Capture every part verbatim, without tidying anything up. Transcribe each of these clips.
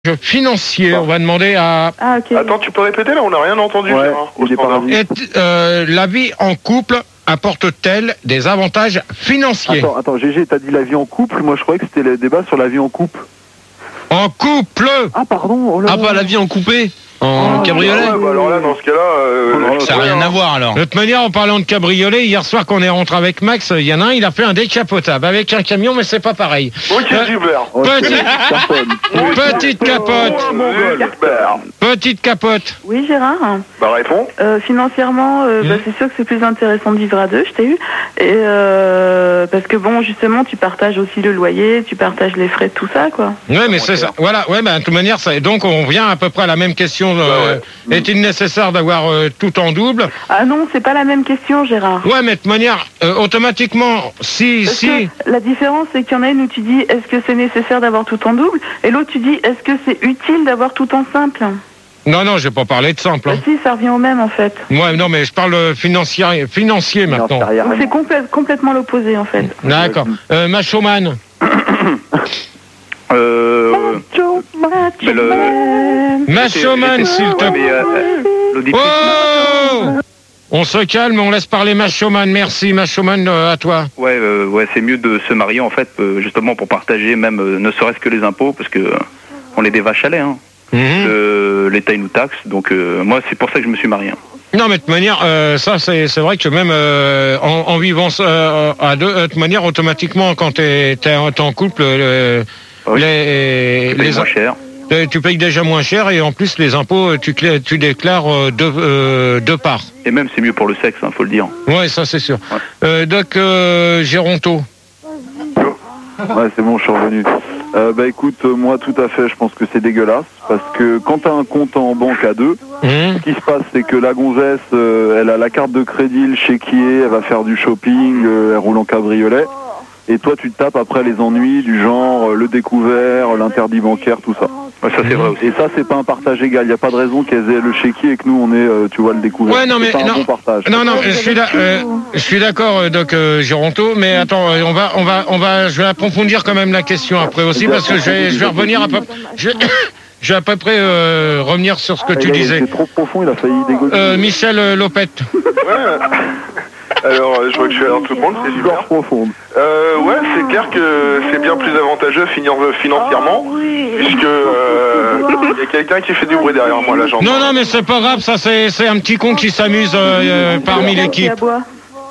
Financier, on va demander à... Ah, okay. Attends, tu peux répéter là, on n'a rien entendu. Ouais, Gérard, Et, euh, la vie en couple apporte-t-elle des avantages financiers? Attends, attends, Gégé, t'as dit la vie en couple, moi je croyais que c'était le débat sur la vie en couple. En couple. Ah pardon, oh là Ah, là. pas l'avion coupé en Oh, cabriolet. Ouais, bah alors là, dans ce cas-là, euh, Oh, Ça n'a rien à voir alors. De toute manière, en parlant de cabriolet, hier soir quand on est rentré avec Max, il y en a un, il a fait un décapotable avec un camion, mais c'est pas pareil. Ok, Euh, Gilbert. Oh, c'est Petite, personne. petite capote, Oh, mon Gilbert. petite capote. Oui, Gérard. Bah, réponds. Euh, financièrement, euh, Mmh. bah, c'est sûr que c'est plus intéressant de vivre à deux, je t'ai eu. Et euh, parce que bon, justement, tu partages aussi le loyer, tu partages les frais de tout ça, quoi. Ouais, mais c'est ça. Voilà, ouais, bah, de toute manière, ça, donc on revient à peu près à la même question. Euh, Bah Est-il nécessaire d'avoir euh, tout en double? Ah non, c'est pas la même question, Gérard. Ouais, mais de toute manière, euh, automatiquement, si, Parce si. que la différence, c'est qu'il y en a une où tu dis est-ce que c'est nécessaire d'avoir tout en double, et l'autre tu dis est-ce que c'est utile d'avoir tout en simple. Non, non, j'ai pas parlé de simple. Bah Hein. si, ça revient au même en fait. Ouais, non, mais je parle euh, financier, financier Non, maintenant. c'est rien. Donc c'est complè- complètement l'opposé en fait. D'accord. Euh, Machoman. Euh, Macho, macho mais le- man. Machoman, s'il te ouais, plaît. mais, euh, euh, l'auditrice- Oh! On se calme, on laisse parler Machoman. Merci, Machoman, euh, à toi. ouais, euh, ouais, c'est mieux de se marier en fait, euh, justement pour partager même, euh, ne serait-ce que les impôts, parce que euh, on est des vaches à lait. Hein. Mhm. Euh, L'État il nous taxe, donc euh, moi c'est pour ça que je me suis marié. Non, mais de toute manière, euh, ça, c'est c'est vrai que même euh, en, en vivant euh, à deux, de toute manière, automatiquement, quand t'es es en couple, euh, Oui. les, Tu payes les moins cher. euh, tu payes déjà moins cher et en plus les impôts, tu, clé- tu déclares euh, deux, euh, deux parts. Et même c'est mieux pour le sexe, hein, faut le dire. Ouais, ça c'est sûr. Ouais. Euh, Doc euh, Géronto. Ouais, c'est bon, je suis revenu. Euh, bah écoute, euh, moi tout à fait, je pense que c'est dégueulasse, parce que quand t'as un compte en banque à deux, Hum. ce qui se passe, c'est que la gonzesse, euh, elle a la carte de crédit, le chéquier, elle va faire du shopping, euh, elle roule en cabriolet, et toi tu te tapes après les ennuis du genre euh, le découvert, l'interdit bancaire, tout ça. Ouais, ça c'est vrai aussi. Et ça, c'est pas un partage égal. Il n'y a pas de raison qu'elles aient le chéquier et que nous, on ait, euh, tu vois, le découvert. Ouais, non, mais c'est pas non. un bon partage. Non, non, je suis, d'a- euh, je suis d'accord, euh, Doc euh, Géronto, mais attends, euh, on va, on va, on va, je vais approfondir quand même la question après aussi parce que je vais, je vais revenir à peu, je, vais- je vais à peu près euh, revenir sur ce que tu Et là, disais. C'est trop profond, il a failli dégoter. Euh, Michel euh, Lopette. Ouais. Alors, euh, je vois que je suis alors tout le monde, c'est Super super. profonde. Euh, ouais, c'est clair que c'est bien plus avantageux finir financièrement, puisque euh, il y a quelqu'un qui fait du bruit derrière moi là, j'entends. Non, non, mais c'est pas grave, ça c'est, c'est un petit con qui s'amuse euh, euh, parmi Qui l'équipe. aboie.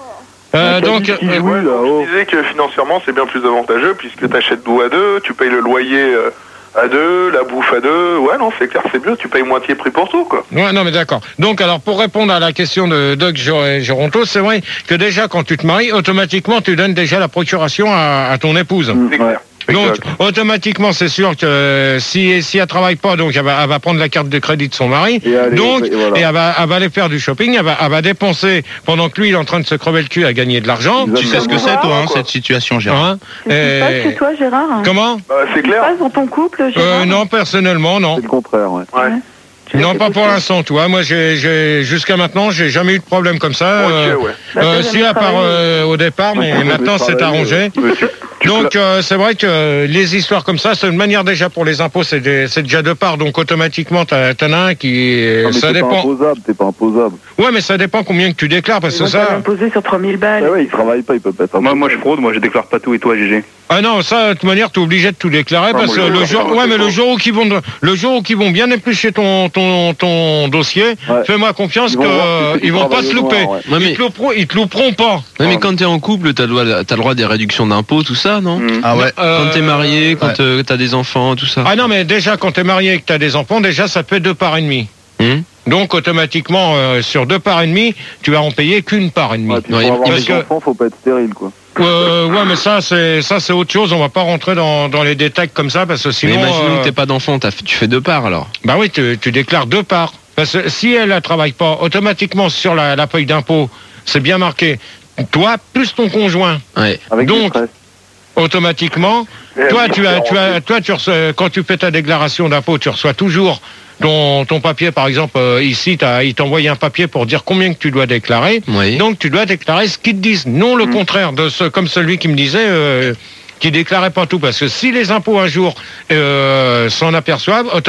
Euh, donc, Qui euh, joue, Ouais, là, oh. je disais que financièrement c'est bien plus avantageux puisque t'achètes d'où à deux, tu payes le loyer euh, à deux, la bouffe à deux. Ouais, non, c'est clair, c'est mieux, tu payes moitié prix pour tout, quoi. ouais, non, mais d'accord. Donc, alors, pour répondre à la question de Doc Gé- Géronto, c'est vrai que déjà, quand tu te maries, automatiquement, tu donnes déjà la procuration à, à ton épouse. Mm, C'est ouais. clair. Donc, Exact. automatiquement, c'est sûr que euh, si, si elle travaille pas, donc elle va, elle va prendre la carte de crédit de son mari. Et allez, donc, et voilà. et elle va, elle va aller faire du shopping, elle va, elle va dépenser pendant que lui, il est en train de se crever le cul à gagner de l'argent. Exactement. Tu sais ce que c'est toi, hein, Quoi. cette situation, Gérard. Hein Qu'est-ce qui se passe Et- chez toi, Gérard Comment Bah, c'est Qu'est-ce qui se clair. passe dans ton couple, Gérard euh, Non, personnellement, non. C'est le contraire, ouais. Ouais. Tu veux Non, que pas c'est pour possible. l'instant, toi. Moi, j'ai, j'ai, jusqu'à maintenant, j'ai jamais eu de problème comme ça. Euh, Ok, ouais. Bah, euh, t'as si, jamais à part travaillé. euh, au départ, mais Jamais maintenant, c'est travaillé, arrangé. Mais tu- tu Donc, euh, c'est vrai que les histoires comme ça, c'est une manière déjà pour les impôts, c'est, des- c'est déjà de part. Donc, automatiquement, t'as, t'en as un qui, Non, mais ça t'es pas dépend. imposable, t'es pas imposable. Ouais, mais ça dépend combien que tu déclares, parce Ils que vont pas ça. l'imposer sur trois mille balles. Ah ouais, il travaille pas, il peut pas être Moi, imposable. moi je fraude, moi je déclare pas tout et toi, G G. Ah non, ça, de toute manière, t'es obligé de tout déclarer, Ah, parce que moi, je le le jour, fais, ouais, mais le c'est jour où qu'ils vont, le jour où qu'ils vont bien éplucher ton, ton, ton dossier, Ouais. fais-moi confiance Ils vont voir que que tu ils vont pas travailles se au louper. noir, ouais. Ouais, Ils mais, te louperont, ils te louperont pas. ouais, mais quand t'es en couple, t'as le droit, t'as le droit des réductions d'impôts, tout ça, non? Mmh. Ah ouais. Euh, Quand t'es marié, quand ouais. euh, t'as des enfants, tout ça. Ah non, mais déjà, quand t'es marié et que t'as des enfants, déjà, ça te fait deux parts et demie. Hum Donc, automatiquement, euh, sur deux parts et demie, tu vas en payer qu'une part et demie. Ouais, puis Ouais, pour avoir parce des que- enfants, faut pas être stérile, quoi. Euh, ouais, mais ça, c'est, ça, c'est autre chose. On va pas rentrer dans, dans les détails comme ça, parce que Mais sinon, imaginons euh, que t'es pas d'enfant, t'as fait- tu fais deux parts alors. bah oui, tu, tu déclares deux parts. Parce que si elle ne travaille pas, automatiquement, sur la, la feuille d'impôt, c'est bien marqué. Toi, plus ton conjoint. Ouais. Avec Donc, du stress. Automatiquement, Eh toi, oui, tu as, tu c'est as, toi, tu reçois, quand tu fais ta déclaration d'impôt, tu reçois toujours ton, ton papier, par exemple, euh, ici, t'as, il t'envoie un papier pour dire combien que tu dois déclarer. Oui. Donc, tu dois déclarer ce qu'ils te disent, non le Mm. contraire de ce, comme celui qui me disait, euh, qui déclaraient pas tout, parce que si les impôts un jour euh, s'en aperçoivent,